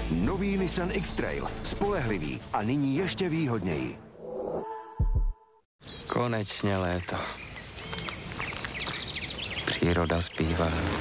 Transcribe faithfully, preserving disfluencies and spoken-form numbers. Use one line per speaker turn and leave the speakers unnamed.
Nový Nissan X-Trail. Spolehlivý a nyní ještě výhodněji.
Konečně léto. Příroda zpívá.